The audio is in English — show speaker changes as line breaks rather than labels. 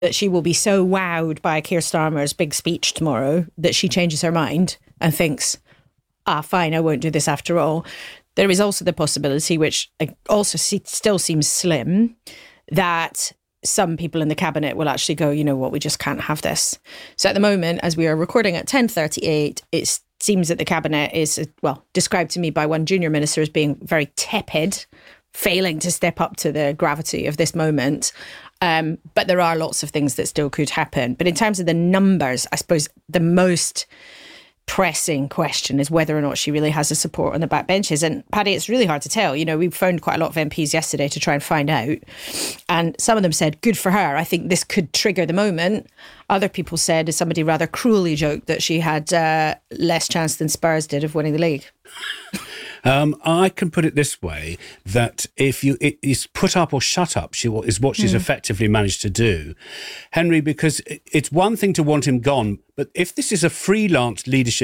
that she will be so wowed by Keir Starmer's big speech tomorrow that she changes her mind and thinks, fine, I won't do this after all. There is also the possibility, which also still seems slim, that some people in the cabinet will actually go, you know what, we just can't have this. So at the moment, as we are recording at 10:38, it seems that the cabinet is, well, described to me by one junior minister as being very tepid, failing to step up to the gravity of this moment. But there are lots of things that still could happen. But in terms of the numbers, I suppose the most pressing question is whether or not she really has the support on the backbenches. And Paddy, it's really hard to tell. You know, we phoned quite a lot of MPs yesterday to try and find out. And some of them said, good for her. I think this could trigger the moment. Other people said, as somebody rather cruelly joked, that she had less chance than Spurs did of winning the league.
I can put it this way, that if it's put up or shut up is what she's effectively managed to do, Henry, because it's one thing to want him gone, but if this is a freelance leadership